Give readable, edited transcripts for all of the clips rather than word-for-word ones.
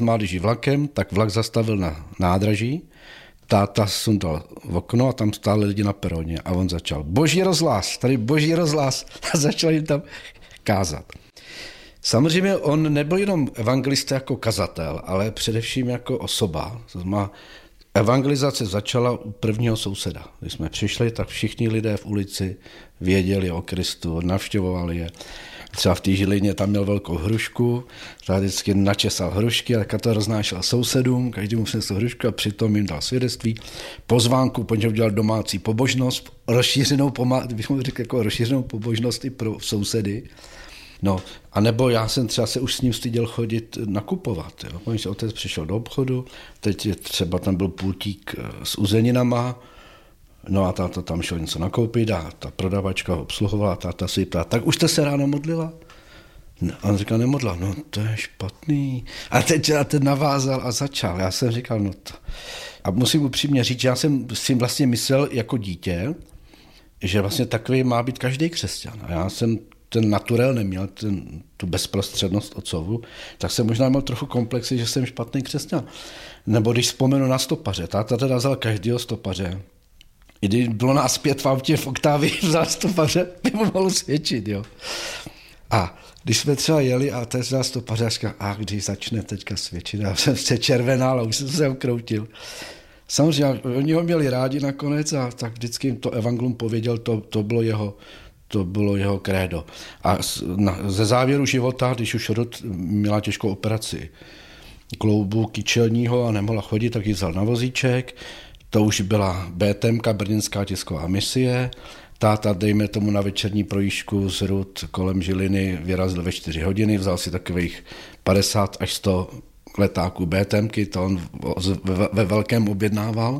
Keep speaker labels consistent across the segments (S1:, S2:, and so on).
S1: mládeží vlakem, tak vlak zastavil na nádraží, táta sundal v okno a tam stáli lidi na peroně a on začal boží rozhlas, tady boží rozhlas a začal jim tam kázat. Samozřejmě on nebyl jenom evangelista jako kazatel, ale především jako osoba. Evangelizace začala u prvního souseda. Když jsme přišli, tak všichni lidé v ulici věděli o Kristu, navštěvovali je. Třeba v té Žilině tam měl velkou hrušku, tak vždycky načesal hrušky a to roznášel sousedům, každý mu přinesl hrušku a přitom jim dal svědectví. Pozvánku, po něm udělal domácí pobožnost, rozšířenou pobožnost i pro sousedy. No, anebo já jsem třeba se už s ním styděl chodit nakupovat. Jo. Když otec přišel do obchodu, teď třeba tam byl pultík s uzeninama, no a táta tam šel něco nakoupit a ta prodavačka ho obsluhovala a táta si ptá, tak už jste se ráno modlila? No, a on říkal, nemodla, no to je špatný. A teď navázal a začal. Já jsem říkal, no to... A musím upřímně říct, že já jsem si vlastně myslel jako dítě, že vlastně takový má být každý křesťan. A já jsem ten naturel neměl, tu bezprostřednost otcovu, tak jsem možná měl trochu komplexy, že jsem špatný křesťan. Nebo když vzpomenu na stopaře, táta teda vzal každého stopaře. I když bylo nás 5 v autě v Oktávii, vzal stopaře, by mu mohlo svědčit, jo. A když jsme třeba jeli a teď vzal stopaře a říkal, když začne teďka svědčit, já jsem se červenal a už jsem se ukroutil. Samozřejmě, oni ho měli rádi nakonec a tak vždycky jim to evangelium pověděl, to bylo jeho krédo. A ze závěru života, když už Rud měla těžkou operaci kloubu kyčelního a nemohla chodit, tak ji vzal na vozíček. To už byla BTMka, Brněnská tisková misie. Táta, dejme tomu na večerní projížďku z Rud kolem Žiliny, vyrazil ve 4 hodiny, vzal si takových 50 až 100 letáků BTMky, to on ve velkém objednával.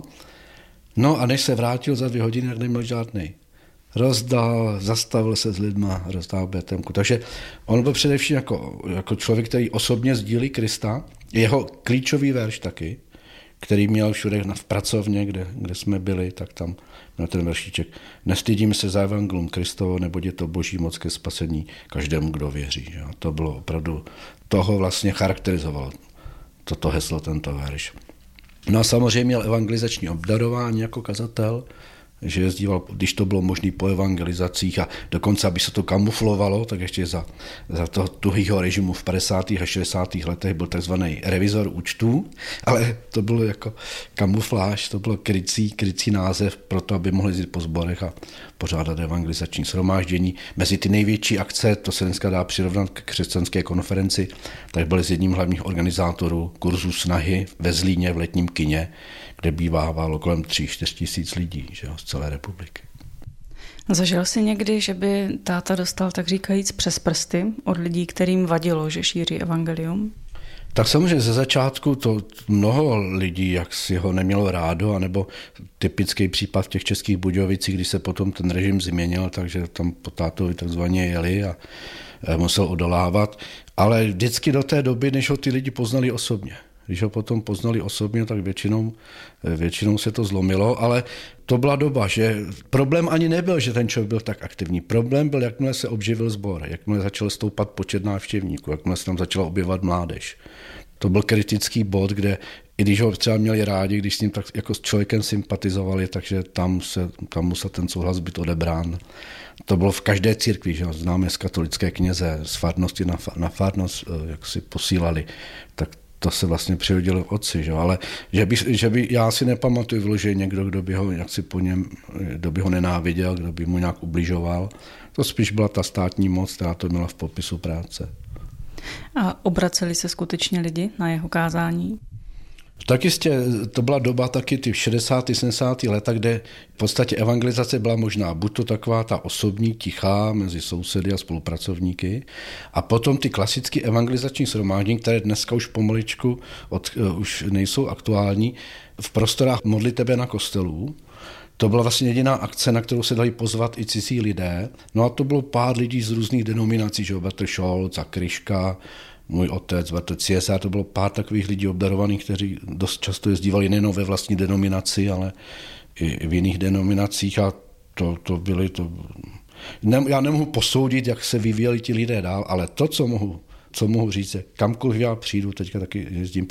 S1: No a než se vrátil za 2 hodiny, tak neměl žádnej. Rozdal, zastavil se s lidma, rozdal BTMku. Takže on byl především jako člověk, který osobně sdílí Krista. Jeho klíčový verš taky, který měl všude v pracovně, kde jsme byli, tak tam na ten veršíček. Nestydím se za evangelium Kristovo, neboť je to boží moc ke spasení každému, kdo věří. Že? To bylo opravdu, toho vlastně charakterizovalo toto heslo, tento verš. No a samozřejmě měl evangelizační obdarování jako kazatel, že jezdíval, když to bylo možné po evangelizacích a dokonce, aby se to kamuflovalo, tak ještě za toho tuhýho režimu v 50. a 60. letech byl takzvaný revizor účtů, ale to bylo jako kamufláž, to bylo krycí název pro to, aby mohli jít po sborech a pořádat evangelizační shromáždění. Mezi ty největší akce, to se dneska dá přirovnat k křesťanské konferenci, tak byli s jedním hlavních organizátorů kurzu snahy ve Zlíně v letním kině, kde bývávalo kolem 3-4 tisíc lidí, že jo, z celé republiky.
S2: Zažil jsi někdy, že by táta dostal, tak říkajíc, přes prsty od lidí, kterým vadilo, že šíří evangelium?
S1: Tak samozřejmě ze začátku to mnoho lidí, jak si ho nemělo rádo, anebo typický případ v těch Českých Budějovicích, když se potom ten režim změnil, takže tam po tátovi takzvaně jeli a musel odolávat. Ale vždycky do té doby, než ho ty lidi poznali osobně. Když ho potom poznali osobně, tak většinou se to zlomilo, ale to byla doba, že problém ani nebyl, že ten člověk byl tak aktivní. Problém byl, jakmile se obživil sbor, jakmile začal stoupat počet návštěvníků, jakmile se tam začala objevovat mládež. To byl kritický bod, kde i když ho třeba měli rádi, když s ním tak jako s člověkem sympatizovali, takže tam musel ten souhlas být odebrán. To bylo v každé církvi, že známe z katolické kněze, z farnosti na farnost, jak si posílali, tak to se vlastně přihodilo otci, že? Ale že by já si nepamatuju vyloženě někdo, kdo by ho jaksi po něm, kdo by ho nenáviděl, kdo by mu nějak ubližoval. To spíš byla ta státní moc, která to měla v popisu práce.
S2: A obraceli se skutečně lidi na jeho kázání?
S1: Tak jistě, to byla doba taky ty 60. 70. leta, kde v podstatě evangelizace byla možná buď to taková ta osobní, tichá mezi sousedy a spolupracovníky, a potom ty klasické evangelizační shromáždění, které dneska už pomaličku už nejsou aktuální, v prostorách Modli tebe na kostelů. To byla vlastně jediná akce, na kterou se dali pozvat i cizí lidé. No a to bylo pár lidí z různých denominací, že Bratr Scholz a Kryška, můj otec, bratr César, to bylo pár takových lidí obdarovaných, kteří dost často jezdívali nejen ve vlastní denominaci, ale i v jiných denominacích a to byly to. Já nemohu posoudit, jak se vyvíjeli ti lidé dál, ale to, co mohu říct, je, kamkoliv já přijdu, teďka taky jezdím